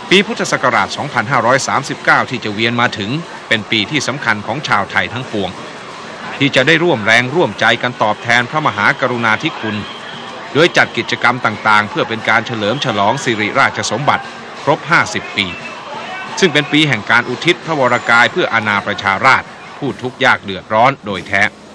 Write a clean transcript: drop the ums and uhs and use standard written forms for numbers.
ปีพุทธศักราช 2539 ที่จะเวียนมาถึงเป็นปีที่สำคัญของชาวไทยทั้งปวงที่จะได้ร่วมแรงร่วมใจกันตอบแทนพระมหากรุณาธิคุณโดยจัดกิจกรรมต่างๆเพื่อเป็นการเฉลิมฉลองสิริราชสมบัติครบ 50 ปีซึ่งเป็นปีแห่งการอุทิศพระวรกายเพื่ออาณาประชาราษฎร์ผู้ทุกข์ยากเดือดร้อนโดยแท้